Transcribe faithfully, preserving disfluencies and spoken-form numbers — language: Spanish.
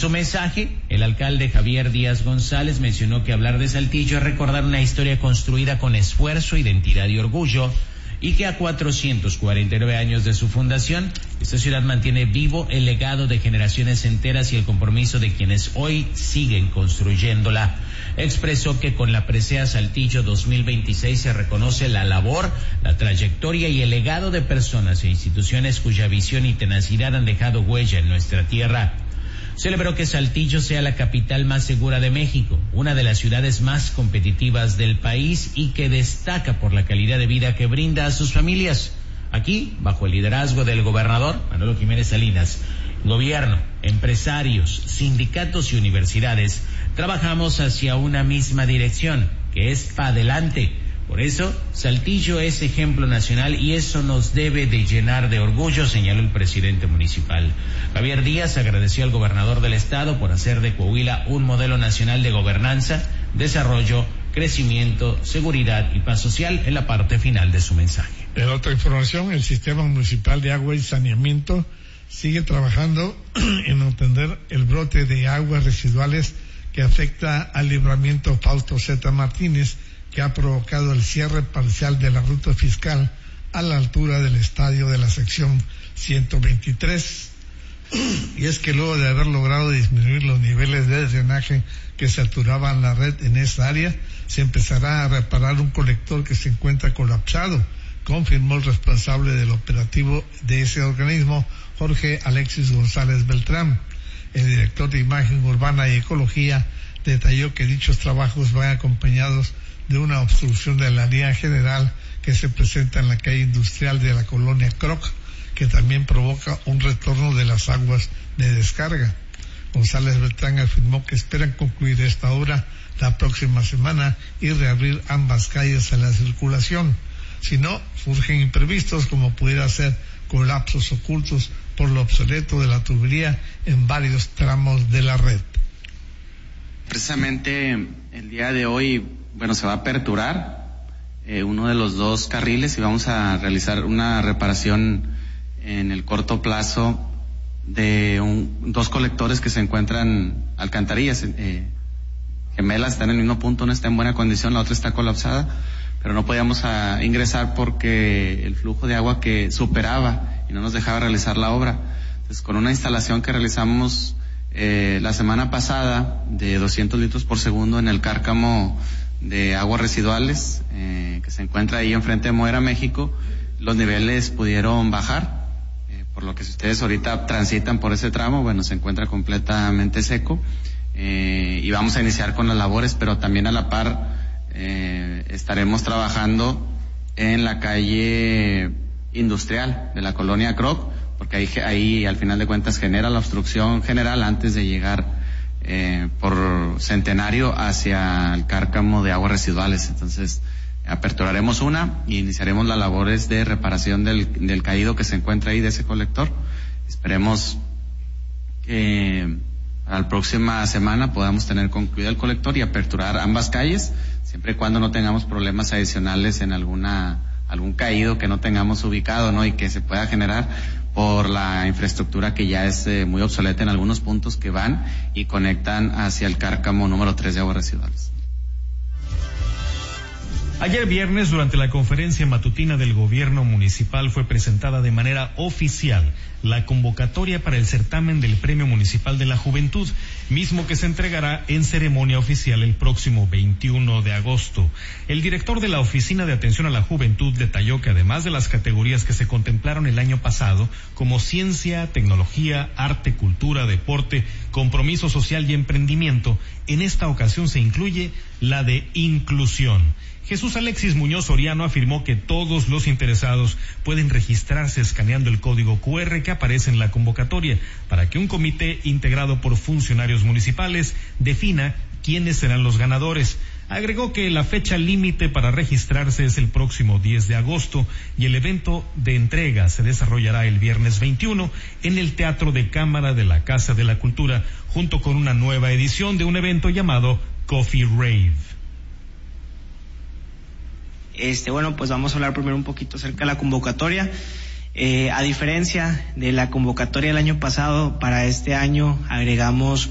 su mensaje, el alcalde Javier Díaz González mencionó que hablar de Saltillo es recordar una historia construida con esfuerzo, identidad y orgullo, y que a cuatrocientos cuarenta y nueve años de su fundación, esta ciudad mantiene vivo el legado de generaciones enteras y el compromiso de quienes hoy siguen construyéndola. Expresó que con la presea Saltillo dos mil veintiséis se reconoce la labor, la trayectoria y el legado de personas e instituciones cuya visión y tenacidad han dejado huella en nuestra tierra. Celebró que Saltillo sea la capital más segura de México, una de las ciudades más competitivas del país y que destaca por la calidad de vida que brinda a sus familias. Aquí, bajo el liderazgo del gobernador Manolo Jiménez Salinas, gobierno, empresarios, sindicatos y universidades, trabajamos hacia una misma dirección, que es pa' adelante. Por eso, Saltillo es ejemplo nacional y eso nos debe de llenar de orgullo, señaló el presidente municipal. Javier Díaz agradeció al gobernador del estado por hacer de Coahuila un modelo nacional de gobernanza, desarrollo, crecimiento, seguridad y paz social en la parte final de su mensaje. En otra información, el Sistema Municipal de Agua y Saneamiento sigue trabajando en atender el brote de aguas residuales que afecta al libramiento Fausto Zeta Martínez, que ha provocado el cierre parcial de la ruta fiscal a la altura del estadio de la sección ciento veintitrés. Y es que luego de haber logrado disminuir los niveles de drenaje que saturaban la red en esa área, se empezará a reparar un colector que se encuentra colapsado, confirmó el responsable del operativo de ese organismo, Jorge Alexis González Beltrán. El director de Imagen Urbana y Ecología detalló que dichos trabajos van acompañados de una obstrucción de la línea general que se presenta en la calle industrial de la colonia Croc, que también provoca un retorno de las aguas de descarga. González Beltrán afirmó que esperan concluir esta obra la próxima semana y reabrir ambas calles a la circulación. Si no, surgen imprevistos como pudiera ser colapsos ocultos por lo obsoleto de la tubería en varios tramos de la red. Precisamente el día de hoy, bueno, se va a aperturar eh, uno de los dos carriles y vamos a realizar una reparación en el corto plazo de un, dos colectores que se encuentran alcantarillas eh, gemelas, están en el mismo punto, una está en buena condición, la otra está colapsada, pero no podíamos a, ingresar porque el flujo de agua que superaba y no nos dejaba realizar la obra. Entonces, con una instalación que realizamos eh, la semana pasada de doscientos litros por segundo en el cárcamo de aguas residuales eh, que se encuentra ahí enfrente de Moera, México, los niveles pudieron bajar, eh, por lo que si ustedes ahorita transitan por ese tramo, bueno, se encuentra completamente seco eh, y vamos a iniciar con las labores, pero también a la par eh, estaremos trabajando en la calle industrial de la colonia Croc, porque ahí, ahí al final de cuentas genera la obstrucción general antes de llegar eh, por Centenario hacia el cárcamo de aguas residuales. Entonces aperturaremos una y iniciaremos las labores de reparación del, del caído que se encuentra ahí de ese colector. Esperemos que para la próxima semana podamos tener concluido el colector y aperturar ambas calles, siempre y cuando no tengamos problemas adicionales en alguna algún caído que no tengamos ubicado, ¿no? Y que se pueda generar por la infraestructura que ya es eh, muy obsoleta en algunos puntos que van y conectan hacia el cárcamo número tres de aguas residuales. Ayer viernes, durante la conferencia matutina del gobierno municipal, fue presentada de manera oficial la convocatoria para el certamen del Premio Municipal de la Juventud, mismo que se entregará en ceremonia oficial el próximo veintiuno de agosto. El director de la Oficina de Atención a la Juventud detalló que además de las categorías que se contemplaron el año pasado, como ciencia, tecnología, arte, cultura, deporte, compromiso social y emprendimiento, en esta ocasión se incluye la de inclusión. Jesús Alexis Muñoz Soriano afirmó que todos los interesados pueden registrarse escaneando el código cu erre que aparece en la convocatoria para que un comité integrado por funcionarios municipales defina quiénes serán los ganadores. Agregó que la fecha límite para registrarse es el próximo diez de agosto y el evento de entrega se desarrollará el viernes veintiuno en el Teatro de Cámara de la Casa de la Cultura, junto con una nueva edición de un evento llamado Coffee Rave. Este, bueno, pues vamos a hablar primero un poquito acerca de la convocatoria. Eh, a diferencia de la convocatoria del año pasado, para este año agregamos